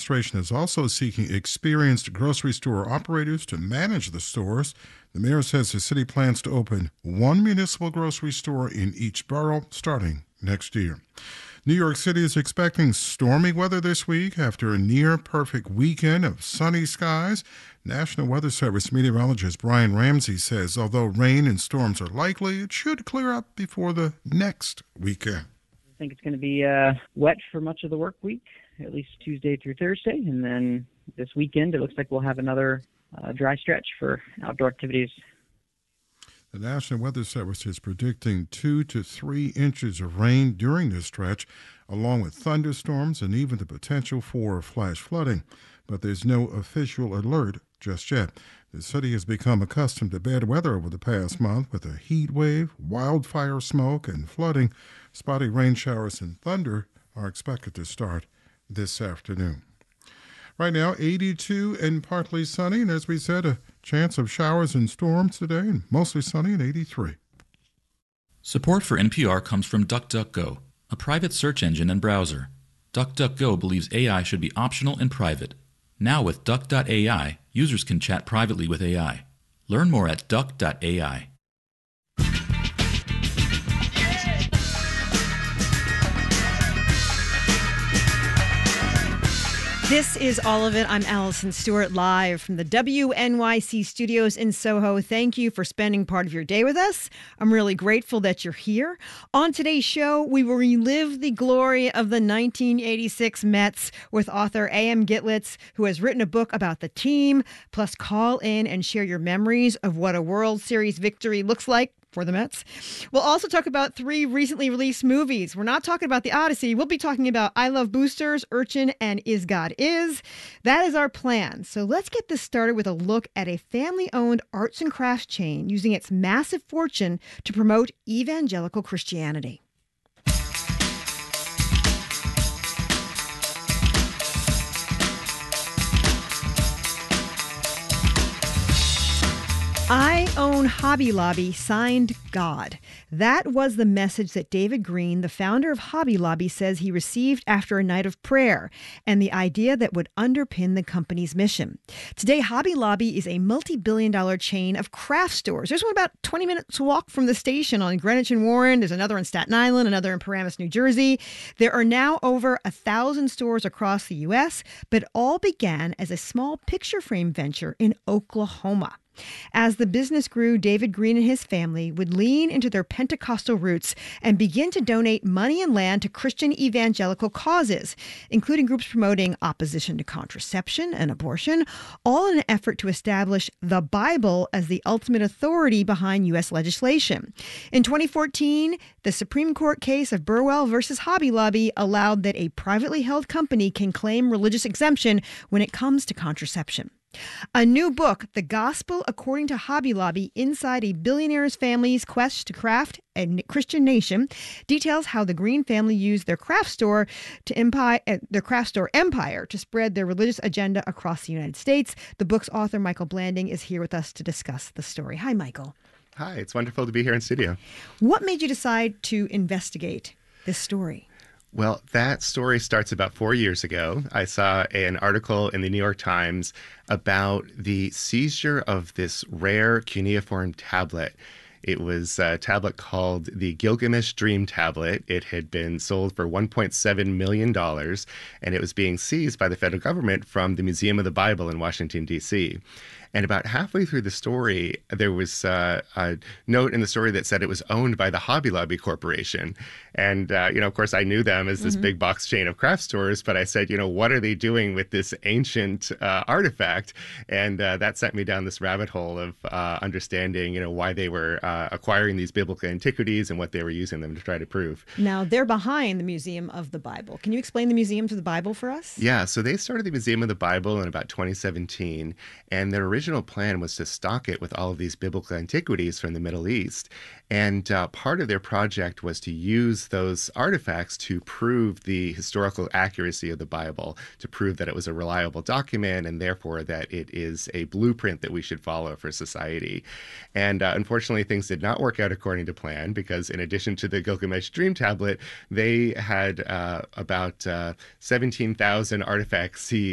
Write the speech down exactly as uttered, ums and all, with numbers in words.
administration is also seeking experienced grocery store operators to manage the stores. The mayor says the city plans to open one municipal grocery store in each borough starting next year. New York City is expecting stormy weather this week after a near-perfect weekend of sunny skies. National Weather Service meteorologist Brian Ramsey says although rain and storms are likely, it should clear up before the next weekend. I think it's going to be uh, wet for much of the work week, at least Tuesday through Thursday. And then this weekend, it looks like we'll have another uh, dry stretch for outdoor activities. The National Weather Service is predicting two to three inches of rain during this stretch, along with thunderstorms and even the potential for flash flooding. But there's no official alert just yet. The city has become accustomed to bad weather over the past month with a heat wave, wildfire smoke, and flooding. Spotty rain showers and thunder are expected to start this afternoon. Right now, eighty-two and partly sunny, and as we said, a chance of showers and storms today, and mostly sunny at eighty-three. Support for N P R comes from DuckDuckGo, a private search engine and browser. DuckDuckGo believes A I should be optional and private. Now with Duck dot A I, users can chat privately with A I. Learn more at Duck dot A I. This is All of It. I'm Allison Stewart, live from the W N Y C studios in Soho. Thank you for spending part of your day with us. I'm really grateful that you're here. On today's show, we will relive the glory of the nineteen eighty-six Mets with author A M Gitlitz, who has written a book about the team, plus call in and share your memories of what a World Series victory looks like for the Mets. We'll also talk about three recently released movies. We're not talking about The Odyssey. We'll be talking about I Love Boosters, Urchin, and Is God Is. That is our plan. So let's get this started with a look at a family-owned arts and crafts chain using its massive fortune to promote evangelical Christianity. I own Hobby Lobby, signed God. That was the message that David Green, the founder of Hobby Lobby, says he received after a night of prayer, and the idea that would underpin the company's mission. Today, Hobby Lobby is a multi-billion dollar chain of craft stores. There's one about twenty minutes walk from the station on Greenwich and Warren. There's another in Staten Island, another in Paramus, New Jersey. There are now over a thousand stores across the U S, but all began as a small picture frame venture in Oklahoma. As the business grew, David Green and his family would lean into their Pentecostal roots and begin to donate money and land to Christian evangelical causes, including groups promoting opposition to contraception and abortion, all in an effort to establish the Bible as the ultimate authority behind U S legislation. In twenty fourteen, the Supreme Court case of Burwell versus Hobby Lobby allowed that a privately held company can claim religious exemption when it comes to contraception. A new book, The Gospel According to Hobby Lobby, Inside a Billionaire's Family's Quest to Craft a Christian Nation, details how the Green family used their craft store to empire, uh, their craft store empire to spread their religious agenda across the United States. The book's author, Michael Blanding, is here with us to discuss the story. Hi, Michael. Hi, it's wonderful to be here in studio. What made you decide to investigate this story? Well, that story starts about four years ago. I saw an article in the New York Times about the seizure of this rare cuneiform tablet. It was a tablet called the Gilgamesh Dream Tablet. It had been sold for one point seven million dollars, and it was being seized by the federal government from the Museum of the Bible in Washington, D C And about halfway through the story, there was uh, a note in the story that said it was owned by the Hobby Lobby Corporation. And, uh, you know, of course, I knew them as this mm-hmm. big box chain of craft stores, but I said, you know, what are they doing with this ancient uh, artifact? And uh, that sent me down this rabbit hole of uh, understanding, you know, why they were uh, acquiring these biblical antiquities and what they were using them to try to prove. Now, they're behind the Museum of the Bible. Can you explain the Museum of the Bible for us? Yeah, so they started the Museum of the Bible in about twenty seventeen, and their original plan was to stock it with all of these biblical antiquities from the Middle East. And uh, part of their project was to use those artifacts to prove the historical accuracy of the Bible, to prove that it was a reliable document and therefore that it is a blueprint that we should follow for society. And uh, unfortunately, things did not work out according to plan because in addition to the Gilgamesh Dream Tablet, they had uh, about uh, seventeen thousand artifacts seized